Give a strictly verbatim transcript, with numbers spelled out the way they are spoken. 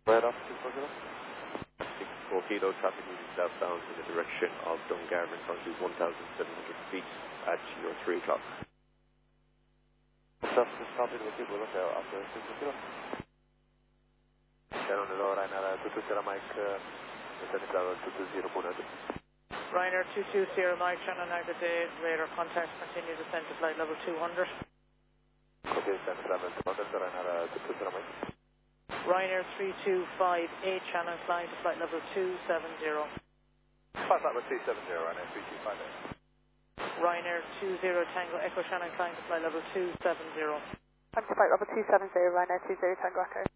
Right off two four zero. four kilo traffic moving southbound in the direction of Dungarvan, currently one thousand seven hundred feet at your three o'clock. Traffic copy to people look out after two four zero. Down on the low Ryanair two two zero Mike, uh, descending level two two zero Punta. Ryanair two two zero Mike, Channel nine good day, radar contact, continue descent to flight level two hundred. Okay, descent to level two hundred, Ryanair two two zero Mike. Ryanair three two five eight, channel flying to flight level two seven zero. Flight level two seven zero, Ryanair three two five eight. Ryanair two zero Tango Echo, channel flying to flight level two seven zero. I'm to flight level two seven zero, Ryanair two zero Tango Echo.